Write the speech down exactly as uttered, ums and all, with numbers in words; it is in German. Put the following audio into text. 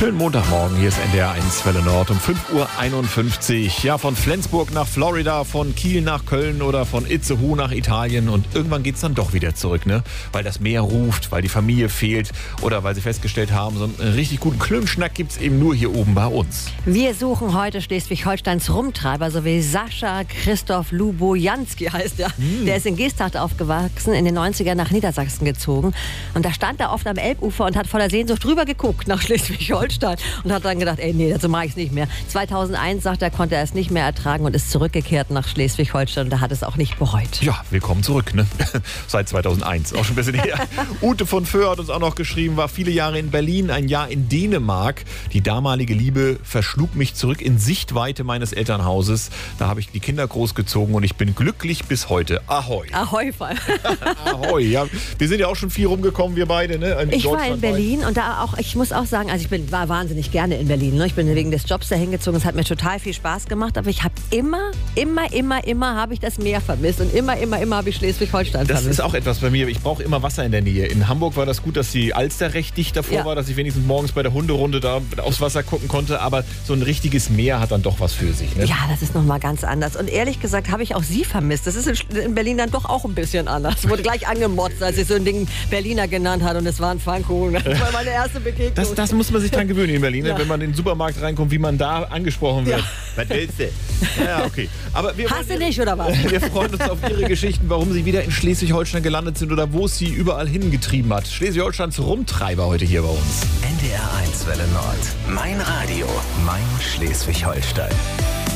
Schönen Montagmorgen, hier ist N D R eins Welle Nord um fünf Uhr einundfünfzig. Ja, von Flensburg nach Florida, von Kiel nach Köln oder von Itzehoe nach Italien. Und irgendwann geht's dann doch wieder zurück, ne? Weil das Meer ruft, weil die Familie fehlt oder weil sie festgestellt haben, so einen richtig guten Klönschnack gibt's eben nur hier oben bei uns. Wir suchen heute Schleswig-Holsteins Rumtreiber, so wie Sascha Christoph Lubojanski heißt er. Hm. Der ist in Geesthacht aufgewachsen, in den neunzigern nach Niedersachsen gezogen. Und da stand er oft am Elbufer und hat voller Sehnsucht drüber geguckt nach Schleswig-Holstein. Und hat dann gedacht, ey, nee, dazu mache ich es nicht mehr. zweitausendeins, sagt er, konnte er es nicht mehr ertragen und ist zurückgekehrt nach Schleswig-Holstein. Und da hat es auch nicht bereut. Ja, willkommen zurück, ne? Seit zweitausendeins, auch schon ein bisschen her. Ute von Föhr hat uns auch noch geschrieben, war viele Jahre in Berlin, ein Jahr in Dänemark. Die damalige Liebe verschlug mich zurück in Sichtweite meines Elternhauses. Da habe ich die Kinder großgezogen und ich bin glücklich bis heute. Ahoi. Ahoi, vor allem. Ahoi, ja. Wir sind ja auch schon viel rumgekommen, wir beide, ne? In ich war in Berlin und da auch, ich muss auch sagen, also ich bin, war wahnsinnig gerne in Berlin. Ne? Ich bin wegen des Jobs da hingezogen. Es hat mir total viel Spaß gemacht. Aber ich habe immer, immer, immer, immer habe ich das Meer vermisst. Und immer, immer, immer habe ich Schleswig-Holstein Das vermisst. ist auch etwas bei mir. Ich brauche immer Wasser in der Nähe. In Hamburg war das gut, dass die Alster recht dicht davor Ja. war, dass ich wenigstens morgens bei der Hunderunde da aufs Wasser gucken konnte. Aber so ein richtiges Meer hat dann doch was für sich. Ne? Ja, das ist nochmal ganz anders. Und ehrlich gesagt habe ich auch Sie vermisst. Das ist in, in Berlin dann doch auch ein bisschen anders. Wurde gleich angemotzt, als ich so ein Ding Berliner genannt hat. Und es war ein Pfannkuchen. Das war meine erste Begegnung. Das, das muss man sich dran gewöhnen in Berlin, Ja. wenn man in den Supermarkt reinkommt, wie man da angesprochen wird. Ja. Was willst du? Ja, okay. Aber wir Hast du wollen- nicht, oder was? Wir freuen uns auf Ihre Geschichten, warum Sie wieder in Schleswig-Holstein gelandet sind oder wo es Sie überall hingetrieben hat. Schleswig-Holsteins Rumtreiber heute hier bei uns. N D R eins Welle Nord. Mein Radio. Mein Schleswig-Holstein.